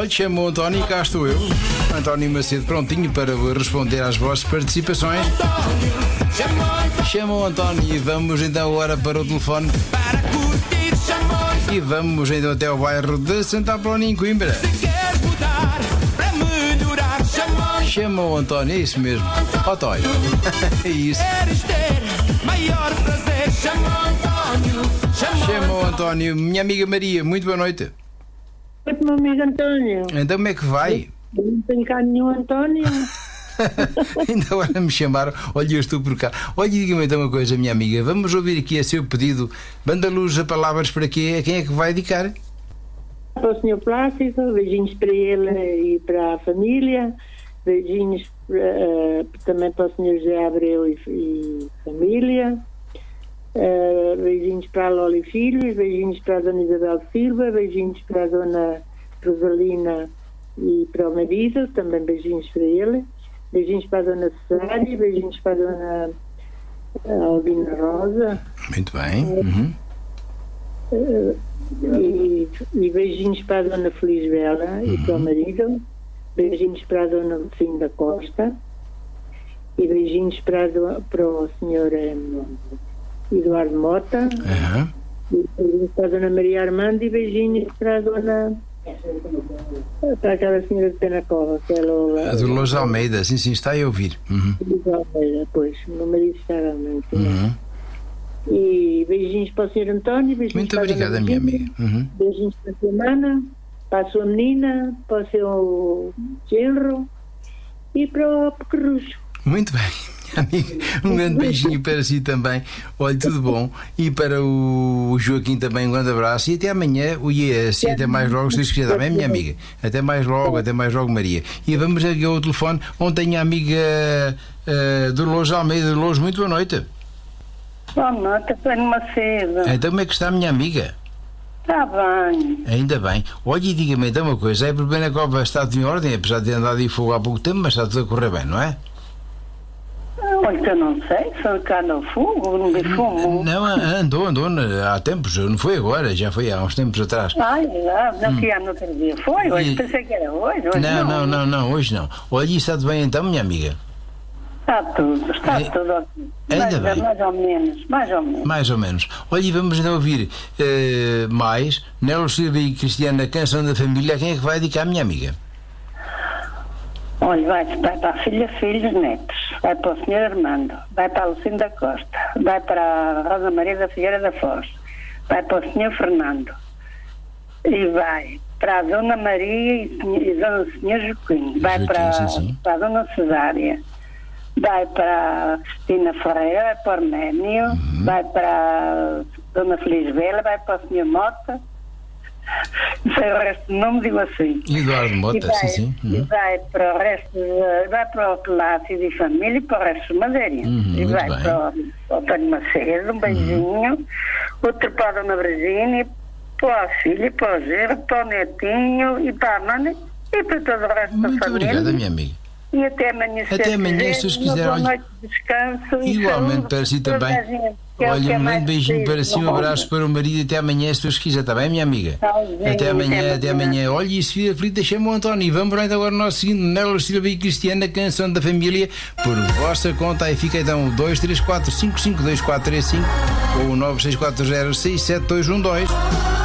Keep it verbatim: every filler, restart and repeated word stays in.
Olha, chama o António e cá estou eu, António Macedo, prontinho para responder às vossas participações. Chama o António e vamos então agora para o telefone. E vamos então até ao bairro de Santa Apolónia, em Coimbra. Chama o António, é isso mesmo. Ó, Tóio. É isso. Chama o António. Minha amiga Maria, muito boa noite. Oi, meu amigo António. Então como é que vai? Eu não tenho cá nenhum António. Ainda agora me chamaram. Olha, eu estou por cá. Olha, diga-me então uma coisa, minha amiga. Vamos ouvir aqui a seu pedido. Banda Luz a palavras para quê? A quem é que vai dedicar? Para o senhor Plácido, beijinhos para ele e para a família. Beijinhos uh, também para o senhor José Abreu e, e família. Uh, beijinhos para a Lola e filhos. Beijinhos para a dona Isabel Silva. Beijinhos para a dona Rosalina e para o marido. Também beijinhos para ele. Beijinhos para a dona Cesária. Beijinhos para a dona Albina Rosa. Muito bem. Uhum. Uh, e, e beijinhos para a dona Feliz Bela uhum. e para o marido. Beijinhos para a dona Lucinda Costa e beijinhos para, do, para o senhor um, Eduardo Mota uhum. e beijinhos para a dona Maria Armando e beijinhos para a dona para aquela senhora de Penacova, que é a Lola, a Dolores Almeida, sim, sim, está a ouvir. Uhum. Almeida, pois, o meu marido está realmente. Uhum. E beijinhos para o senhor António. Muito obrigada, minha amiga. Uhum. Beijinhos para a semana. Para a sua menina, para o seu genro e para o pequerrucho. Muito bem, minha amiga. Um grande beijinho para si também. Olha, tudo bom. E para o Joaquim também, um grande abraço. E até amanhã, o I E S. E até mais logo, se Deus quiser. Também, minha amiga. Até mais logo, até mais logo, Maria. E vamos aqui ao telefone. Ontem a amiga uh, Dolores Almeida. Dolores, muito boa noite. Boa noite, António Macedo. Então, como é que está, minha amiga? Está bem. Ainda bem. Olha, e diga-me então uma coisa. É por bem na Copa está tudo em ordem, apesar de ter andado em fogo há pouco tempo, mas está tudo a correr bem, não é? Olha, eu não sei, se cá no fogo, não vi fumo. Não, andou, andou há tempos, não foi agora, já foi há uns tempos atrás. Ai, não, não fui hum. no outro dia, foi? Hoje e... pensei que era hoje, hoje não. Não, não, não, não, hoje não. Olha, e está tudo bem então, minha amiga? Está tudo, está é, tudo ok. Ainda mais, bem. mais ou menos, mais ou menos. Mais ou menos. Olha, e vamos então ouvir uh, mais Nelo Silva e Cristiana, Canção da Família. Quem é que vai dedicar, minha amiga? Olha, vai, vai para a filha, filhos, netos, vai para o senhor Armando, vai para a Lucinda Costa, vai para a Rosa Maria da Figueira da Foz, vai para o senhor Fernando e vai para a dona Maria e, e dona senhor Joaquim, vai Joaquim, para, sim, sim. para a dona Cesária, vai para a Cristina Ferreira, vai para o Arménio, uhum. vai para a dona Feliz Bela, vai para o senhor Mota. Não sei o resto do nome, digo assim. Eduardo Mota, e vai, sim, sim. Uhum. E vai para o resto, vai para o Plácido e família e para o resto de Madeira. Uhum, e vai bem. para o António Macedo, um beijinho. Uhum. Outro para a dona Virgínia, para a filha, para o Gero, para o netinho e para a mãe e para todo o resto Muito da família. Muito obrigada, minha amiga. E até amanhã, se até amanhã, se Deus quiser. Boa noite de descanso. Igualmente para si também. Olha, um grande beijinho para si, um abraço para o marido e até amanhã, se Deus quiser, está bem, minha amiga? Até amanhã, até amanhã. Olha, e se vir aflita, chama o António. E vamos lá então agora o nosso seguinte, Nelo Silva e Cristiana, Canção da Família, por vossa conta. Aí fica então o dois três quatro cinco cinco dois quatro três cinco ou o nove seis quatro zero seis sete dois um dois.